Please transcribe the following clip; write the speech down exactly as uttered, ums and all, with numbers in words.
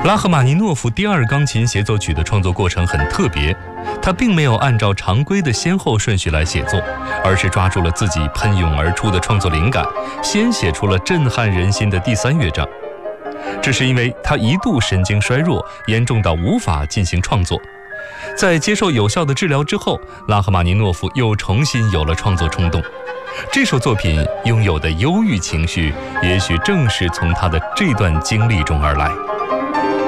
拉赫玛尼诺夫第二钢琴协奏曲的创作过程很特别，他并没有按照常规的先后顺序来写作，而是抓住了自己喷涌而出的创作灵感，先写出了震撼人心的第三乐章。这是因为他一度神经衰弱，严重到无法进行创作。在接受有效的治疗之后，拉赫玛尼诺夫又重新有了创作冲动。这首作品拥有的忧郁情绪，也许正是从他的这段经历中而来。